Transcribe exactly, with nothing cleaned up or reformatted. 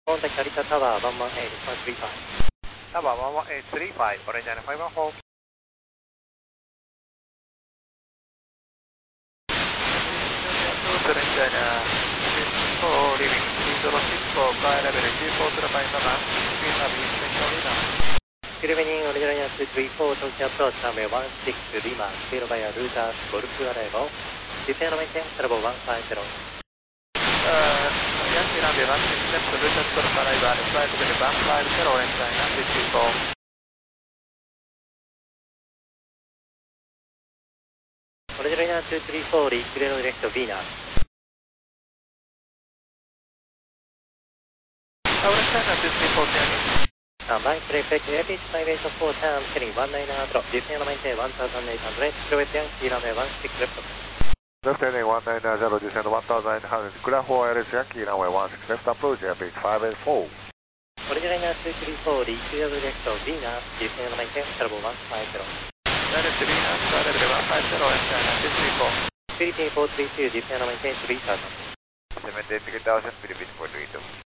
Contact Arita Tower one one eight one three five. Tower one one eight three five, Orange nine five one four. Orange nine four, leaving three zero six four, fly level two four zero five seven, three five Central Lima. Good evening, Orange nine two three four, Tokyo approach runway one six Lima, zero by a router, Golf arrival. Descend and maintain level one five zero. Uh, Yankee runway one six left, router Golf arrival, flight level one five zero, Orange nine two three four. Orange nine two three four, reach Greno direct Venus. Orange nine two three four, Standby, reflect air pitch elevation four times, heading one nine nine drop, descend and maintain one thousand eight hundred, silhouette Yankee runway one six left. Left heading one nine nine zero, descend one thousand eight hundred, clear for L S Yankee runway one six left, approach air pitch five eight four. Orange nine two three four, reach Greno direct Venus, descend and maintain level one five zero. Direct Venus, flight level one five zero, Orange nine two three four. Philippine four three two, descend and maintain three thousand. Cement eight thousand, Philippines four three two.